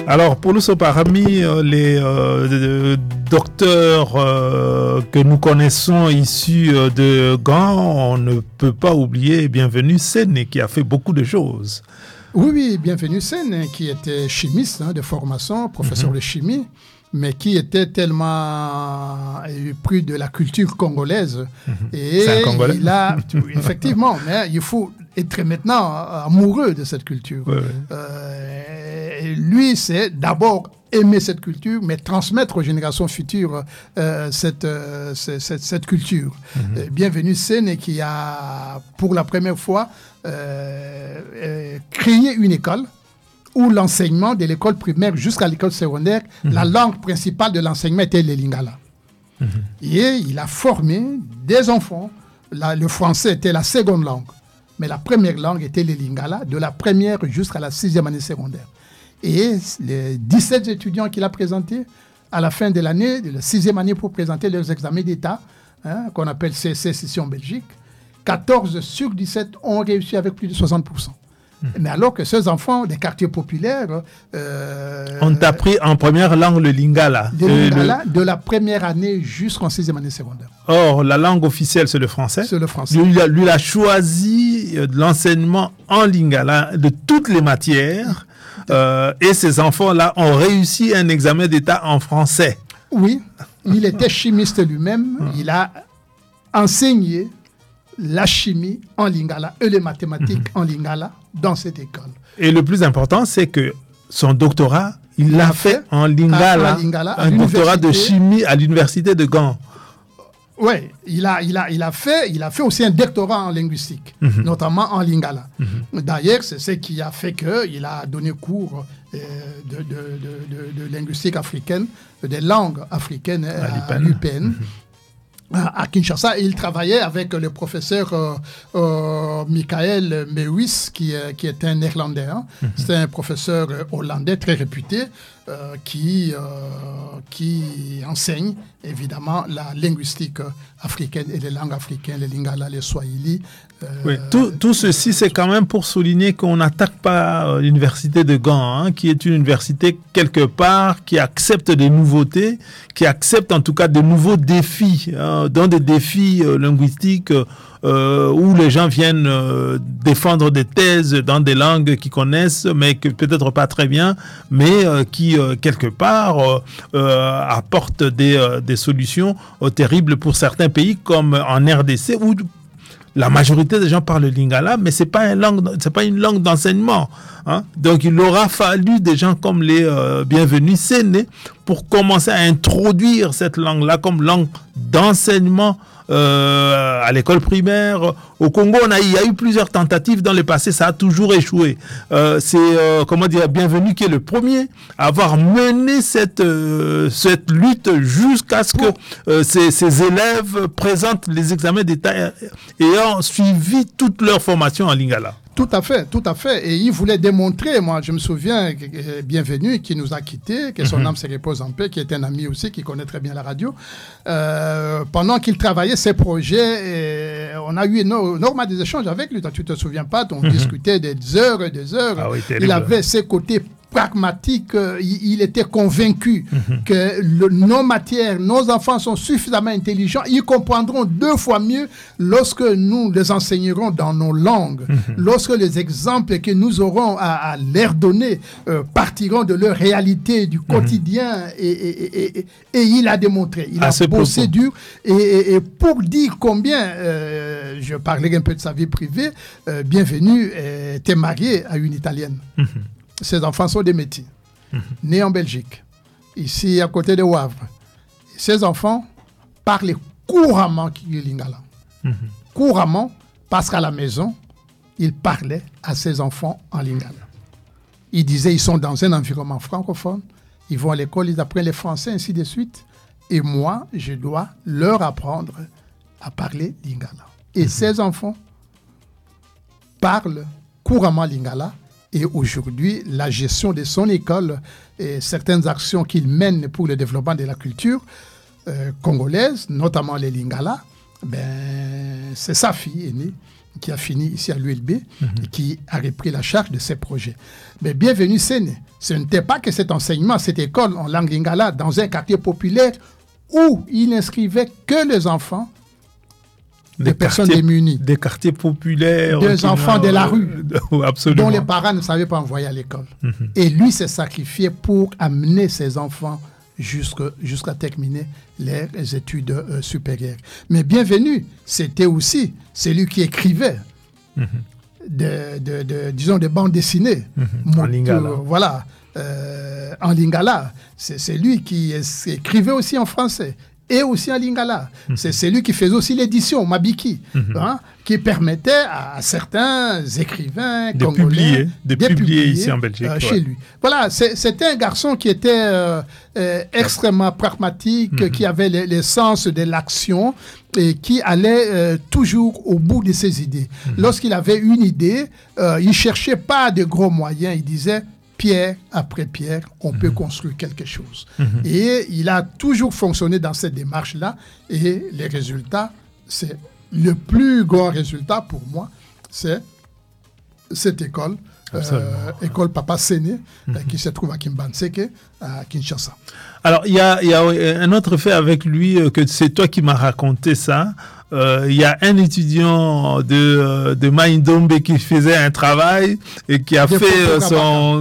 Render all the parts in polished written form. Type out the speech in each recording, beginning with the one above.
Alors, pour nous, parmi les docteurs que nous connaissons issus de Gand, on ne peut pas oublier Bienvenu Séné qui a fait beaucoup de choses. Oui, Bienvenu Séné qui était chimiste de formation, professeur de chimie, mais qui était tellement épris de la culture congolaise. Et c'est un Congolais. Il a, effectivement, mais il faut être maintenant amoureux de cette culture. Oui. Lui, c'est d'abord aimer cette culture, mais transmettre aux générations futures cette culture. Bienvenu Séné qui a, pour la première fois, créé une école où l'enseignement de l'école primaire jusqu'à l'école secondaire, la langue principale de l'enseignement était le lingala. Et il a formé des enfants. Le français était la seconde langue, mais la première langue était le lingala, de la première jusqu'à la 6e année secondaire. Et les 17 étudiants qu'il a présentés, à la fin de l'année, de la 6e année pour présenter leurs examens d'État, qu'on appelle CSS ici en Belgique, 14 sur 17 ont réussi avec plus de 60%. Mais alors que ces enfants des quartiers populaires on t'a appris en première langue le lingala. De la première année jusqu'en 6e année secondaire. Or, la langue officielle, c'est le français. C'est le français. Lui, il a choisi de l'enseignement en lingala de toutes les matières. Et ces enfants-là ont réussi un examen d'État en français. Oui, il était chimiste lui-même. Il a enseigné la chimie en lingala et les mathématiques en lingala dans cette école. Et le plus important, c'est que son doctorat, il l'a fait en lingala, un doctorat de chimie à l'université de Gand. Oui, il a fait aussi un doctorat en linguistique, notamment en lingala. D'ailleurs, c'est ce qui a fait qu'il a donné cours de linguistique africaine, des langues africaines à l'UPN. À Kinshasa, et il travaillait avec le professeur Michael Mewis, qui est un néerlandais. C'est un professeur hollandais très réputé qui enseigne évidemment la linguistique africaine et les langues africaines, les lingala, les swahili. Tout ceci, c'est quand même pour souligner qu'on n'attaque pas l'université de Gand, qui est une université quelque part qui accepte des nouveautés, qui accepte en tout cas de nouveaux défis, dans des défis linguistiques où les gens viennent défendre des thèses dans des langues qu'ils connaissent, mais que peut-être pas très bien, mais qui quelque part apportent des solutions terribles pour certains pays comme en RDC où la majorité des gens parlent le lingala, mais c'est pas une langue d'enseignement. Donc, il aura fallu des gens comme les Bienvenus Séné pour commencer à introduire cette langue-là comme langue d'enseignement à l'école primaire. Au Congo, il y a eu plusieurs tentatives dans le passé, ça a toujours échoué. C'est Bienvenu qui est le premier à avoir mené cette lutte jusqu'à ce que ces élèves présentent les examens d'État ayant suivi toute leur formation en lingala. Tout à fait. Et il voulait démontrer, moi je me souviens, Bienvenu, qui nous a quittés, que son âme se repose en paix, qui est un ami aussi, qui connaît très bien la radio. Pendant qu'il travaillait ses projets, on a eu énormément des échanges avec lui. Tu ne te souviens pas, on discutait des heures et des heures. Ah oui, il avait ses côtés pragmatique, il était convaincu que nos matières, nos enfants sont suffisamment intelligents, ils comprendront 2 fois mieux lorsque nous les enseignerons dans nos langues, lorsque les exemples que nous aurons à leur donner partiront de leur réalité du quotidien et il a démontré, il a bossé dur et pour dire combien, je parlais un peu de sa vie privée, Bienvenu était marié à une Italienne. Ses enfants sont des métis, nés en Belgique, ici à côté de Wavre. Ses enfants parlent couramment le lingala. Couramment, parce qu'à la maison, il parlait à ses enfants en lingala. Il disait ils sont dans un environnement francophone, ils vont à l'école, ils apprennent le français, ainsi de suite. Et moi, je dois leur apprendre à parler lingala. Et ces enfants parlent couramment lingala. Et aujourd'hui, la gestion de son école et certaines actions qu'il mène pour le développement de la culture congolaise, notamment les lingala, c'est sa fille aînée qui a fini ici à l'ULB, et qui a repris la charge de ces projets. Mais bienvenue Séné. Ce n'était pas que cet enseignement, cette école en langue lingala, dans un quartier populaire où il n'inscrivait que les enfants des personnes démunies. Des quartiers populaires. Des enfants de la rue. Absolument. Dont les parents ne savaient pas envoyer à l'école. Et lui s'est sacrifié pour amener ses enfants jusqu'à terminer leurs études supérieures. Mais bienvenue, c'était aussi celui qui écrivait disons des bandes dessinées. En lingala. Voilà, en lingala. C'est lui qui écrivait aussi en français. Et aussi en lingala. C'est lui qui faisait aussi l'édition, Mabiki, qui permettait à certains écrivains congolais de publier ici en Belgique. Chez lui. Voilà, c'était un garçon qui était extrêmement pragmatique, qui avait le sens de l'action et qui allait toujours au bout de ses idées. Lorsqu'il avait une idée, il ne cherchait pas de gros moyens, il disait pierre après pierre, on peut construire quelque chose. Et il a toujours fonctionné dans cette démarche-là. Et les résultats, c'est le plus grand résultat pour moi, c'est cette école, école Papa Séné, qui se trouve à Kimbanseke, à Kinshasa. Alors, il y a un autre fait avec lui, que c'est toi qui m'as raconté ça. Il y a un étudiant de Maïndombe qui faisait un travail et qui a fait son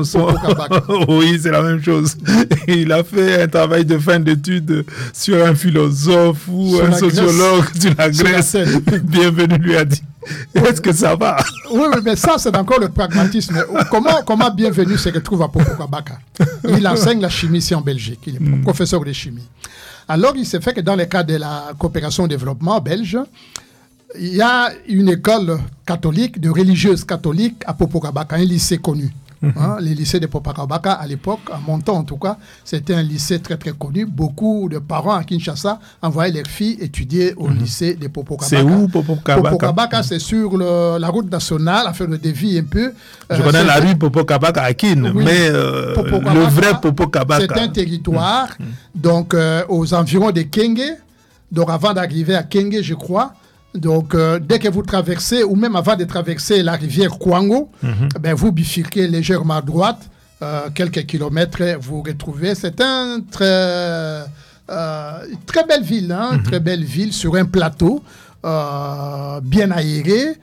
oui, c'est la même chose. Il a fait un travail de fin d'études sur un philosophe ou un sociologue de la Grèce. Bienvenue, lui a dit. Est-ce que ça va? Oui, mais ça, c'est encore le pragmatisme. Comment bienvenue se retrouve à Poko-Kabaka? Il enseigne la chimie ici en Belgique. Il est professeur de chimie. Alors, il s'est fait que dans le cadre de la coopération au développement belge, il y a une école catholique, de religieuses catholiques à Poko-Kabaka, un lycée connu. Les lycées de Poko-Kabaka, à l'époque, à mon temps en tout cas, c'était un lycée très très connu. Beaucoup de parents à Kinshasa envoyaient leurs filles étudier au lycée de Poko-Kabaka. C'est où Poko-Kabaka? Poko-Kabaka, c'est sur la route nationale, afin de dévier un peu. Je connais la rue Poko-Kabaka à Kin, oui, mais le vrai Poko-Kabaka. C'est un territoire, donc aux environs de Kenge. Donc avant d'arriver à Kenge, je crois. Donc, dès que vous traversez, ou même avant de traverser la rivière Kwango, ben, vous bifurquez légèrement à droite, quelques kilomètres, vous retrouvez. C'est une très belle ville, très belle ville sur un plateau, bien aéré.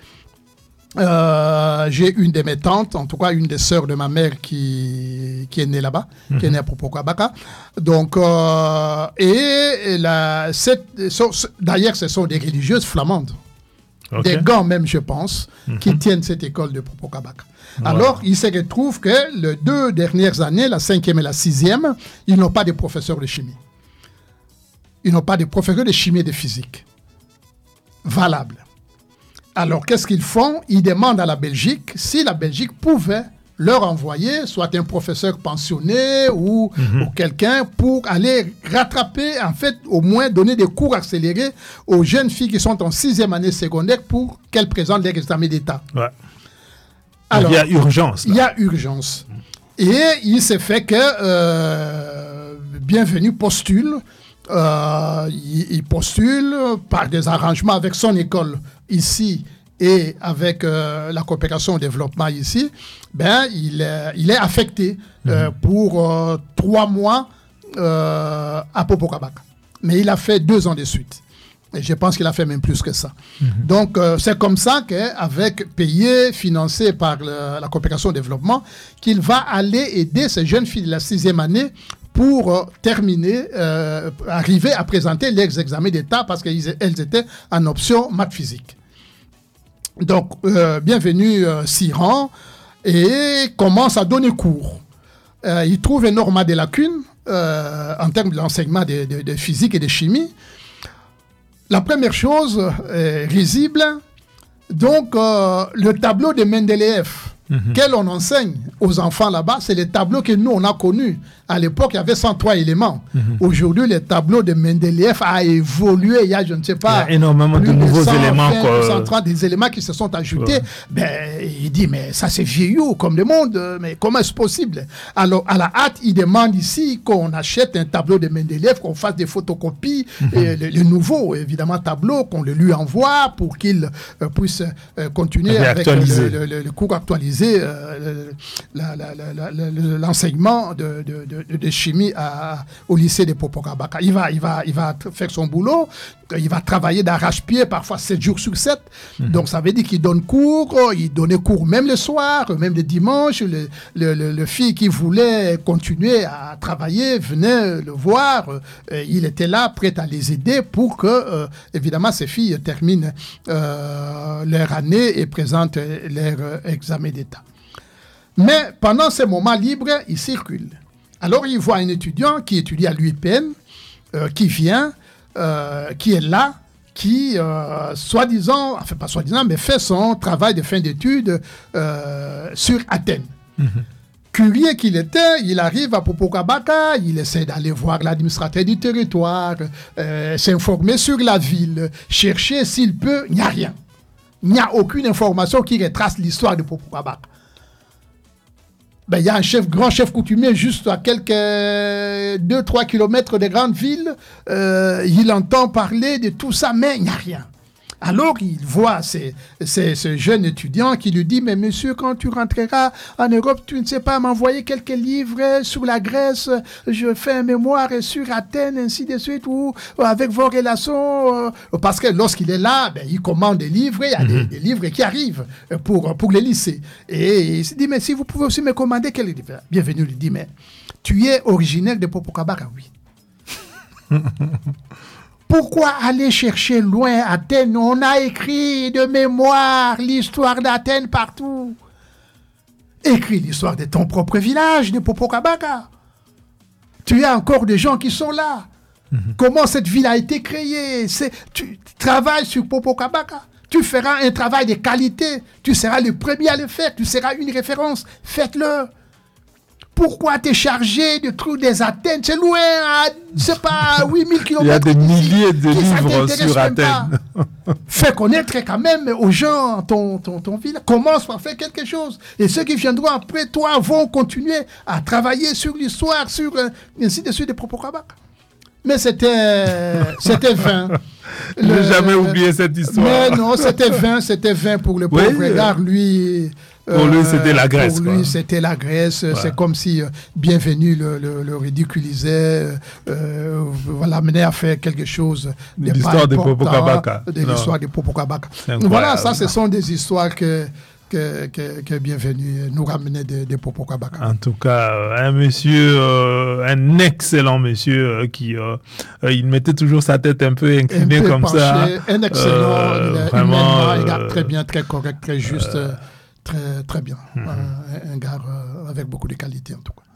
J'ai une de mes tantes, en tout cas une des sœurs de ma mère qui est née là-bas, qui est née à Poko-Kabaka. Donc, d'ailleurs, ce sont des religieuses flamandes, des gants même, je pense, qui tiennent cette école de Poko-Kabaka. Alors, il se retrouve que les 2 dernières années, la 5e et la 6e, ils n'ont pas de professeurs de chimie. Ils n'ont pas de professeurs de chimie et de physique valables. Alors, qu'est-ce qu'ils font? Ils demandent à la Belgique si la Belgique pouvait leur envoyer soit un professeur pensionné ou quelqu'un pour aller rattraper, en fait, au moins donner des cours accélérés aux jeunes filles qui sont en 6e année secondaire pour qu'elles présentent leur examen d'État. Ouais. Alors, il y a urgence. Il y a urgence. Et il s'est fait que Bienvenue postule. Il postule par des arrangements avec son école ici et avec la coopération au développement ici, ben, il est affecté pour 3 mois à Poko-Kabaka. Mais il a fait 2 ans de suite. Et je pense qu'il a fait même plus que ça. Donc, c'est comme ça qu'avec payé, financé par la coopération au développement, qu'il va aller aider ces jeunes filles de la 6e année pour terminer, arriver à présenter leurs examens d'État parce qu'elles étaient en option maths physique. Donc, bienvenue Siran et commence à donner cours. Il trouve énormément de lacunes en termes d'enseignement de physique et de chimie. La première chose risible, donc le tableau de Mendeleïev Quels on enseigne aux enfants là-bas, c'est les tableaux que nous, on a connus. À l'époque, il y avait 103 éléments. Aujourd'hui, les tableaux de Mendeleïev a évolué. Il y a, je ne sais pas, il y a énormément de nouveaux éléments. 130 des éléments qui se sont ajoutés. Ben, il dit, mais ça c'est vieillot comme le monde. Mais comment est-ce possible? Alors, à la hâte, il demande ici qu'on achète un tableau de Mendeleïev, qu'on fasse des photocopies, et le nouveau, évidemment, tableau, qu'on le lui envoie pour qu'il puisse continuer avec le cours actualisé. L'enseignement de chimie au lycée de Popocabaka. Il va faire son boulot, il va travailler d'arrache-pied, parfois 7 jours sur 7. Donc ça veut dire qu'il donne cours, il donnait cours même le soir, même le dimanche. Le fille qui voulait continuer à travailler venait le voir. Il était là, prêt à les aider pour que, évidemment, ces filles terminent leur année et présentent leur examen d'État. Mais pendant ces moments libres, il circule. Alors, il voit un étudiant qui étudie à l'UIPN, qui vient, qui est là, qui, soi-disant, enfin pas soi-disant, mais fait son travail de fin d'études sur Athènes. Curieux qu'il était, il arrive à Popocabaka, il essaie d'aller voir l'administrateur du territoire, s'informer sur la ville, chercher s'il peut, il n'y a rien. Il n'y a aucune information qui retrace l'histoire de Popocabaka. Ben, il y a un grand chef coutumier juste à quelques 2-3 kilomètres des grandes villes. Il entend parler de tout ça, mais il n'y a rien. Alors, il voit ce jeune étudiant qui lui dit « Mais monsieur, quand tu rentreras en Europe, tu ne sais pas m'envoyer quelques livres sur la Grèce, je fais un mémoire sur Athènes, ainsi de suite, ou avec vos relations. » Parce que lorsqu'il est là, ben, il commande des livres, il y a des livres qui arrivent pour les lycées. Et il se dit « Mais si vous pouvez aussi me commander quelques livres. » Bienvenue, il lui dit « Mais tu es originaire de Popocabaka, oui. » Pourquoi aller chercher loin Athènes? On a écrit de mémoire l'histoire d'Athènes partout. Écris l'histoire de ton propre village, de Popocabaka. Tu as encore des gens qui sont là. Comment cette ville a été créée? Tu travailles sur Popocabaka. Tu feras un travail de qualité. Tu seras le premier à le faire. Tu seras une référence. Faites-le. Pourquoi t'es chargé de trucs des Athènes? C'est loin, c'est pas 8000 km. Il y a des milliers de livres sur Athènes. Fais connaître quand même aux gens ton village. Commence par faire quelque chose. Et ceux qui viendront après toi vont continuer à travailler sur l'histoire, sur ainsi de suite de Popocabaka. Mais c'était vain. Je n'ai jamais oublié cette histoire. Mais non, c'était vain pour le pauvre gars, lui. Pour lui, c'était la Grèce. Pour lui, c'était la Grèce. Ouais. C'est comme si Bienvenu le ridiculisait, l'amenait à faire quelque chose de l'histoire de Popocabaka. De l'histoire de Popocabaka. Voilà, ça, ce sont des histoires que Bienvenu nous ramenait de Popocabaka. En tout cas, un monsieur, un excellent monsieur qui il mettait toujours sa tête un peu inclinée comme penché, ça. Un excellent, vraiment, un gars très bien, très correct, très juste. Très, très bien. Un gars avec beaucoup de qualité, en tout cas.